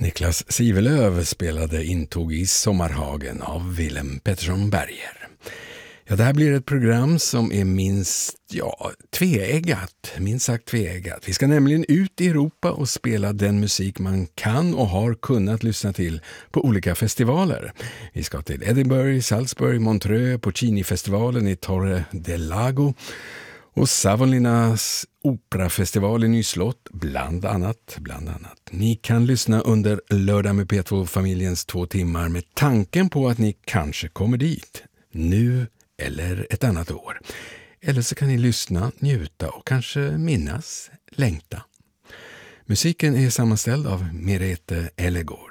Niklas Sivelöv spelade Intåg i sommarhagen av Willem Pettersson Berger. Ja, det här blir ett program som är minst sagt tveeggat. Vi ska nämligen ut i Europa och spela den musik man kan och har kunnat lyssna till på olika festivaler. Vi ska till Edinburgh, Salzburg, Montreux, Puccini-festivalen i Torre del Lago och Savonlinnas operafestival i Nyslott, bland annat. Ni kan lyssna under Lördag med P2-familjens 2 timmar med tanken på att ni kanske kommer dit, nu eller ett annat år. Eller så kan ni lyssna, njuta och kanske minnas, längta. Musiken är sammanställd av Merete Ellegård.